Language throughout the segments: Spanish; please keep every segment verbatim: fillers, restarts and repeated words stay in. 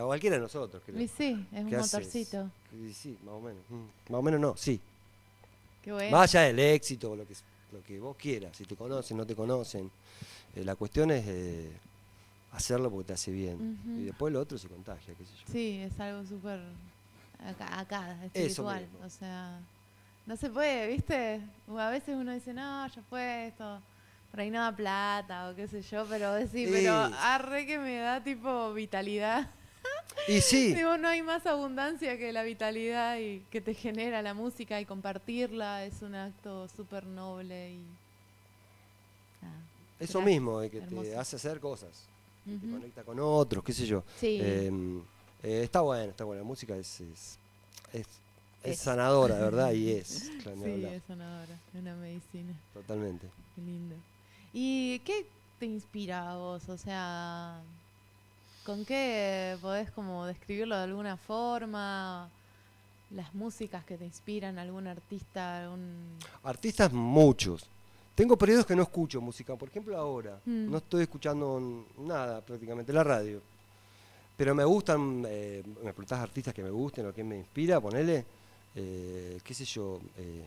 A cualquiera de nosotros, creo. Y sí, es un ¿Qué haces? motorcito. Y sí, más o menos. Mm, Más o menos no, sí. Qué bueno. Más allá del éxito, lo que, lo que vos quieras, si te conocen, no te conocen. Eh, la cuestión es eh, hacerlo porque te hace bien. Ujú. Y después lo otro se contagia, qué sé yo. Sí, es algo súper acá, acá, Eso espiritual. mismo. O sea, no se puede, ¿viste? O a veces uno dice, no, ya fue esto. Por ahí no da plata o qué sé yo, pero sí, pero Y, arre que me da tipo vitalidad. y sí, Digo, no hay más abundancia que la vitalidad y que te genera la música y compartirla es un acto súper noble y nada, eso gracias, mismo, de que hermoso. te hace hacer cosas. Que te Ujú. conecta con otros, qué sé yo. Sí, Eh, eh, está bueno, está buena. La música es, es, es, es es. sanadora, de verdad, y es, claro, ni Sí, hablar, es sanadora, es una medicina. totalmente. Qué lindo. ¿Y qué te inspira a vos? O sea, ¿con qué podés como describirlo de alguna forma? Las músicas que te inspiran, algún artista, algún... Artistas muchos. Tengo periodos que no escucho música, por ejemplo ahora. Mm, No estoy escuchando n- nada prácticamente, la radio. Pero me gustan, eh, me preguntás artistas que me gusten o que me inspira, ponele, eh, qué sé yo. eh,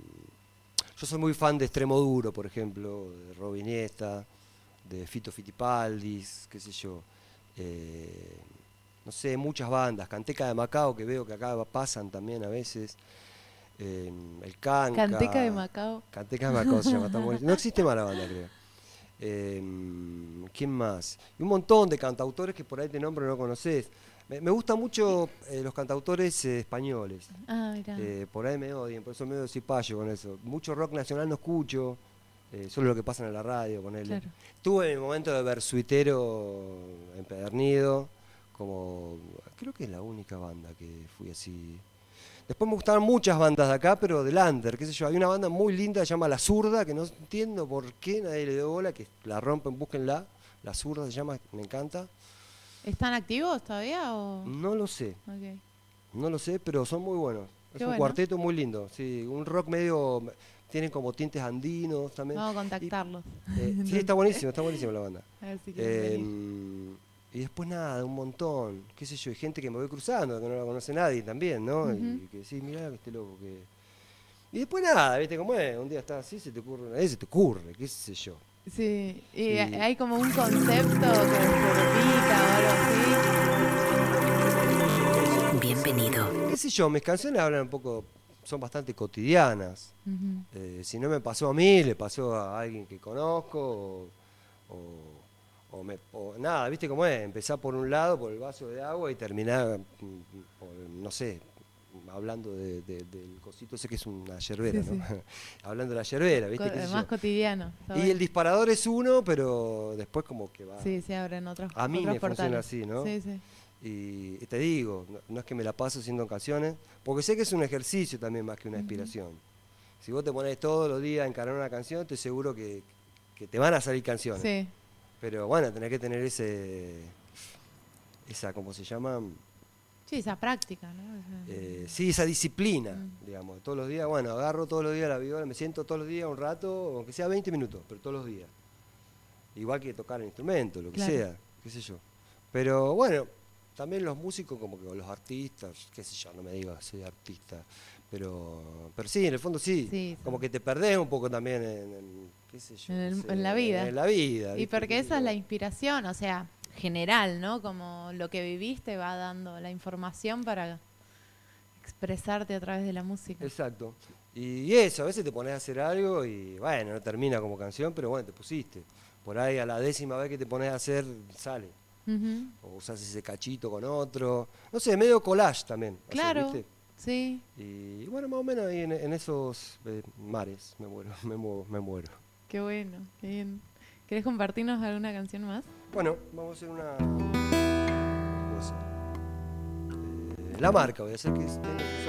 yo soy muy fan de Extremo Duro, por ejemplo, de Robin Iniesta, de Fito Fitipaldis, qué sé yo. eh, no sé, muchas bandas. Canteca de Macao, que veo que acá pasan también a veces. eh, el Canteca de Canca, Macao. Canteca de Macao se llama, está buenísimo. No existe más la banda, creo. Eh, ¿Quién más? Y un montón de cantautores que por ahí te nombro y no conoces. Me, me gustan Y- mucho eh, los cantautores eh, españoles. ah, mira, Eh, por ahí me odian, por eso medio cipayo con eso. Mucho rock nacional no escucho, eh, solo lo que pasa en la radio, ponele. claro. Tuve mi momento de versuitero empedernido, como creo que es la única banda que fui así. Después me gustaban muchas bandas de acá, pero de Lander, qué sé yo. Hay una banda muy linda, se llama La Zurda, que no entiendo por qué nadie le dio bola, que la rompen, búsquenla. La Zurda se llama, me encanta. ¿Están activos todavía o...? No lo sé, Ok, no lo sé, pero son muy buenos. Es qué un bueno. cuarteto muy lindo, sí, un rock medio, tienen como tintes andinos también. Vamos a Y, contactarlos. eh, sí, está buenísimo, está buenísima la banda. A ver si quieren Eh, venir. y después nada, un montón, qué sé yo, hay gente que me voy cruzando, que no la conoce nadie también, ¿no? Ujú. Y que decís, mirá que este loco que... Y después nada, ¿viste cómo es? Un día estás así, se te ocurre una vez, se te ocurre, qué sé yo. Sí, y Y hay como un concepto que se repita o algo Bienvenido. qué sé yo, mis canciones hablan un poco, son bastante cotidianas. así. Ujú. Eh, si no me pasó a mí, le pasó a alguien que conozco, o, o- o me- o nada, ¿viste cómo es? Empezar por un lado, por el vaso de agua, y terminar, mm, por, no sé, hablando de- de- del cosito ese que es una yerbera, Sí, ¿no? sí. Hablando de la yerbera, Co- ¿viste? ¿Qué sé más yo? cotidiano. está Y bueno. el disparador es uno, pero después como que va... Sí, se abren otros, A mí otros me funciona portales. así, ¿no? Sí, sí. Y te digo, no, no es que me la paso haciendo canciones, porque sé que es un ejercicio también más que una Ujú. inspiración. Si vos te pones todos los días a encarar una canción, estoy seguro que, que te van a salir canciones. Sí, Pero bueno, tenés que tener ese, esa, ¿cómo se llama? sí, esa práctica, ¿no? Esa- Eh, sí, esa disciplina, Mm. digamos. Todos los días, bueno, agarro todos los días la viola, me siento todos los días un rato, aunque sea veinte minutos, pero todos los días. Igual que tocar el instrumento, lo que Claro. sea, qué sé yo. Pero bueno, también los músicos, como que o los artistas, qué sé yo, no me digo soy artista, pero, pero sí, en el fondo sí, Sí, como sí. que te perdés un poco también en, en, qué sé yo, En, no el- sé, en la vida. en la vida, Y ¿viste? porque ¿Qué sé esa es yo? la inspiración, o sea, general, ¿no? Como lo que viviste va dando la información para expresarte a través de la música. Exacto. Y eso, a veces te pones a hacer algo y bueno, no termina como canción, pero bueno, te pusiste. Por ahí a la décima vez que te pones a hacer, sale. Ujú. O usás ese cachito con otro. No sé, medio collage también. hacer, Claro, ¿viste? sí. Y bueno, más o menos ahí en, en esos eh, mares me muero, me muevo, me muero. Qué bueno, qué bien. ¿Querés compartirnos alguna canción más? Bueno, vamos a hacer una cosa. Eh, la marca, voy a hacer que es- tiene que usar